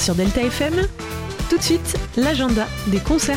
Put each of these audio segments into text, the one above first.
sur Delta FM. Tout de suite, l'agenda des concerts.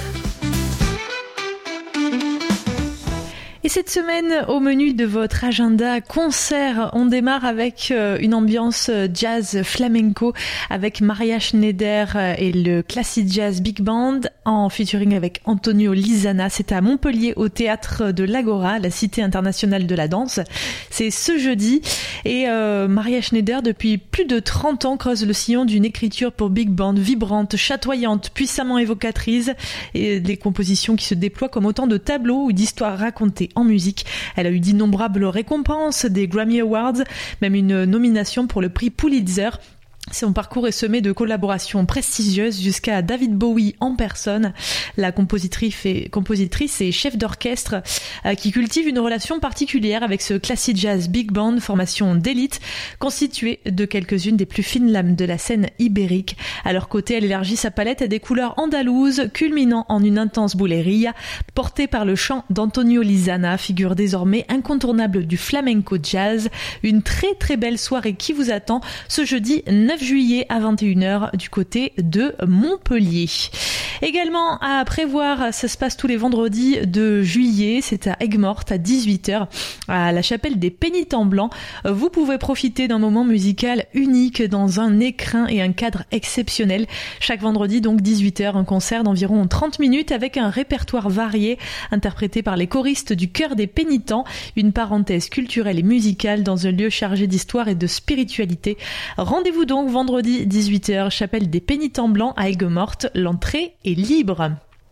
Et cette semaine, au menu de votre agenda concert, on démarre avec une ambiance jazz flamenco avec Maria Schneider et le Classic Jazz Big Band en featuring avec Antonio Lizana. C'est à Montpellier au théâtre de l'Agora, la cité internationale de la danse. C'est ce jeudi et Maria Schneider, depuis plus de 30 ans, creuse le sillon d'une écriture pour Big Band vibrante, chatoyante, puissamment évocatrice et des compositions qui se déploient comme autant de tableaux ou d'histoires racontées en musique. Elle a eu d'innombrables récompenses, des Grammy Awards, même une nomination pour le prix Pulitzer. Son parcours est semé de collaborations prestigieuses jusqu'à David Bowie en personne, la compositrice et chef d'orchestre qui cultive une relation particulière avec ce Classic Jazz Big Band, formation d'élite constituée de quelques-unes des plus fines lames de la scène ibérique. À leur côté, elle élargit sa palette à des couleurs andalouses, culminant en une intense bulería portée par le chant d'Antonio Lizana, figure désormais incontournable du flamenco jazz. Une très très belle soirée qui vous attend ce jeudi 9 juillet à 21h du côté de Montpellier. Également à prévoir, ça se passe tous les vendredis de juillet, c'est à Aigues-Mortes à 18h à la chapelle des Pénitents Blancs. Vous pouvez profiter d'un moment musical unique dans un écrin et un cadre exceptionnel. Chaque vendredi, donc 18h, un concert d'environ 30 minutes avec un répertoire varié interprété par les choristes du Chœur des Pénitents. Une parenthèse culturelle et musicale dans un lieu chargé d'histoire et de spiritualité. Rendez-vous donc vendredi 18h, chapelle des Pénitents Blancs à Aigues-Mortes. L'entrée est libre.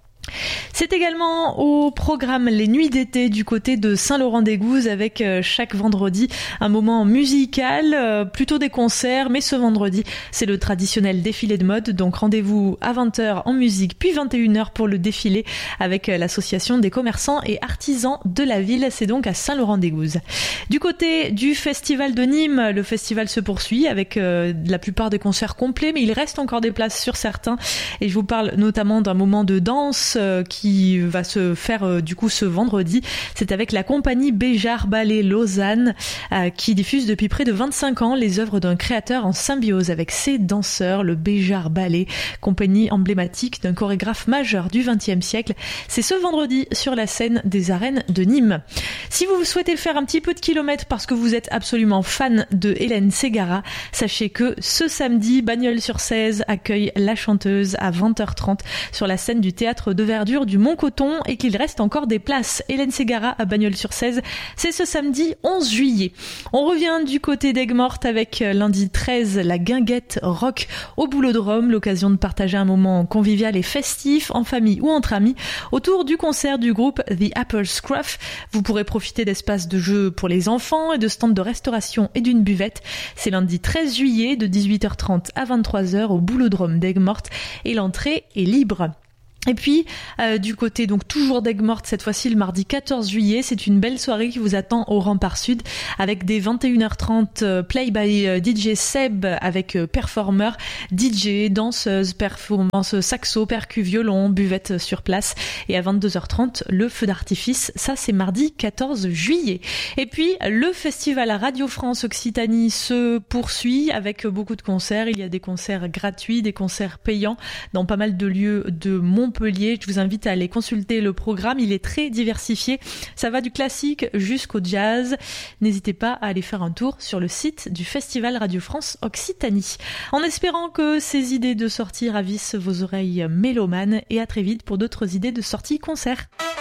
C'est également au programme les nuits d'été du côté de Saint-Laurent-des-Gouzes avec chaque vendredi un moment musical, plutôt des concerts, mais ce vendredi c'est le traditionnel défilé de mode, donc rendez-vous à 20h en musique puis 21h pour le défilé avec l'association des commerçants et artisans de la ville, c'est donc à Saint-Laurent-des-Gouzes. Du côté du festival de Nîmes, le festival se poursuit avec la plupart des concerts complets, mais il reste encore des places sur certains et je vous parle notamment d'un moment de danse qui va se faire du coup ce vendredi. C'est avec la compagnie Béjart Ballet Lausanne qui diffuse depuis près de 25 ans les œuvres d'un créateur en symbiose avec ses danseurs, le Béjart Ballet, compagnie emblématique d'un chorégraphe majeur du XXe siècle. C'est ce vendredi sur la scène des arènes de Nîmes. Si vous souhaitez faire un petit peu de kilomètres parce que vous êtes absolument fan de Hélène Ségara, sachez que ce samedi, Bagnols-sur-Cèze accueille la chanteuse à 20h30 sur la scène du théâtre de Verdure du Mont-Coton et qu'il reste encore des places. Hélène Ségara à Bagnols-sur-Cèze, c'est ce samedi 11 juillet. On revient du côté d'Aigues-Mortes avec lundi 13 la guinguette rock au Boulodrome, l'occasion de partager un moment convivial et festif en famille ou entre amis autour du concert du groupe The Apple Scruff. Vous pourrez profiter d'espaces de jeu pour les enfants et de stands de restauration et d'une buvette. C'est lundi 13 juillet de 18h30 à 23h au Boulodrome d'Aigues-Mortes et l'entrée est libre. Et puis, du côté donc toujours d'Aigues-Mortes, cette fois-ci le mardi 14 juillet, c'est une belle soirée qui vous attend au Rempart Sud avec des 21h30 play by DJ Seb avec performeurs, DJ, danseuses, performances saxo, percu, violon, buvette sur place et à 22h30 le feu d'artifice. Ça c'est mardi 14 juillet. Et puis le festival Radio France Occitanie se poursuit avec beaucoup de concerts. Il y a des concerts gratuits, des concerts payants dans pas mal de lieux de Montpellier. Je vous invite à aller consulter le programme, il est très diversifié, ça va du classique jusqu'au jazz. N'hésitez pas à aller faire un tour sur le site du Festival Radio France Occitanie. En espérant que ces idées de sortie ravissent vos oreilles mélomanes et à très vite pour d'autres idées de sortie concert.